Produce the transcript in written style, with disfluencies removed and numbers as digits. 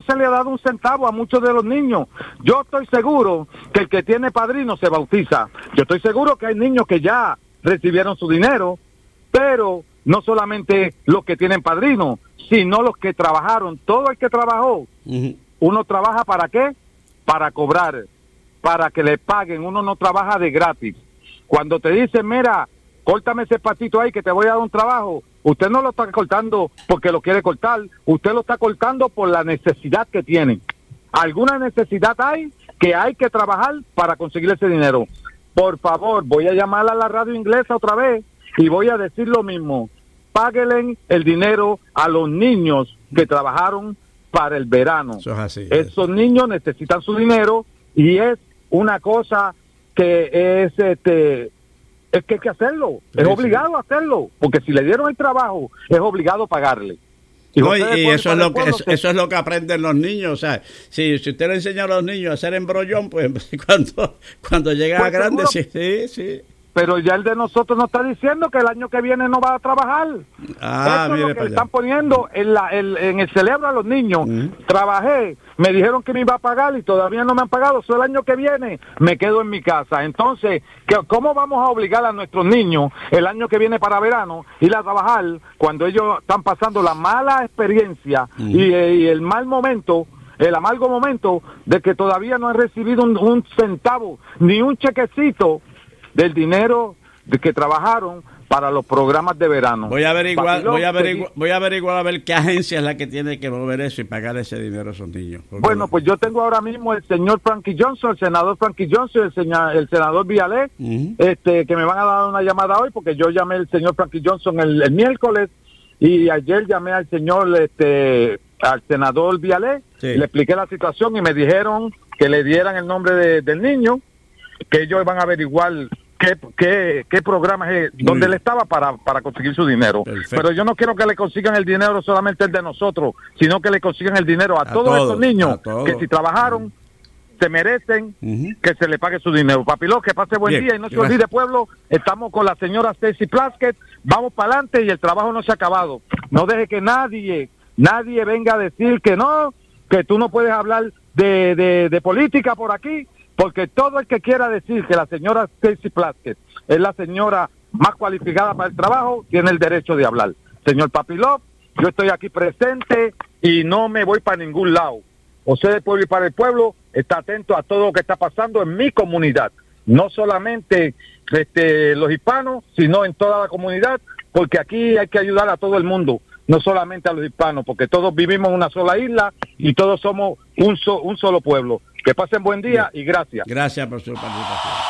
se le ha dado un centavo a muchos de los niños. Yo estoy seguro que el que tiene padrino se bautiza. Yo estoy seguro que hay niños que ya recibieron su dinero, pero no solamente los que tienen padrino, sino los que trabajaron. Todo el que trabajó, uno trabaja ¿para qué? Para cobrar, para que le paguen. Uno no trabaja de gratis. Cuando te dicen, mira, córtame ese patito ahí que te voy a dar un trabajo, usted no lo está cortando porque lo quiere cortar, usted lo está cortando por la necesidad que tiene. Alguna necesidad hay que trabajar para conseguir ese dinero. Por favor, voy a llamar a la radio inglesa otra vez y voy a decir lo mismo. Páguenle el dinero a los niños que trabajaron para el verano. Eso es así. Esos niños necesitan su dinero y es una cosa que es que hay que hacerlo. Sí, es obligado a hacerlo, porque si le dieron el trabajo, es obligado a pagarle. No, y eso es lo que aprenden los niños. O sea, si usted le enseña a los niños a hacer embrollón, pues cuando llegan a grandes, sí. Pero ya el de nosotros nos está diciendo que el año que viene no va a trabajar. Eso es lo que le están poniendo en el cerebro a los niños. Trabajé, me dijeron que me iba a pagar y todavía no me han pagado. Solo el año que viene me quedo en mi casa. Entonces, ¿cómo vamos a obligar a nuestros niños el año que viene para verano ir a trabajar cuando ellos están pasando la mala experiencia y el mal momento? El amargo momento de que todavía no han recibido un centavo ni un chequecito del dinero de que trabajaron para los programas de verano. Voy a averiguar a ver qué agencia es la que tiene que mover eso y pagar ese dinero a esos niños. Bueno, pues yo tengo ahora mismo el señor Frankie Johnson, el senador Frankie Johnson, el senador Vialé, que me van a dar una llamada hoy porque yo llamé al señor Frankie Johnson el miércoles y ayer llamé al señor al senador Vialé, le expliqué la situación y me dijeron que le dieran el nombre del niño, que ellos van a averiguar qué programa es donde él estaba para conseguir su dinero. Perfecto. Pero yo no quiero que le consigan el dinero solamente el de nosotros, sino que le consigan el dinero a todos esos niños que si trabajaron se merecen que se le pague su dinero. Papiló, que pase buen día y no se olvide, pueblo, estamos con la señora Stacy Plaskett, vamos para adelante y el trabajo no se ha acabado. No deje que nadie venga a decir que no, que tú no puedes hablar de política por aquí, porque todo el que quiera decir que la señora Stacy Plaskett es la señora más cualificada para el trabajo, tiene el derecho de hablar. Señor Papiló, yo estoy aquí presente y no me voy para ningún lado. José del Pueblo y para el Pueblo está atento a todo lo que está pasando en mi comunidad. No solamente los hispanos, sino en toda la comunidad, porque aquí hay que ayudar a todo el mundo, no solamente a los hispanos, porque todos vivimos en una sola isla y todos somos un solo pueblo. Que pasen buen día y gracias. Gracias por su participación.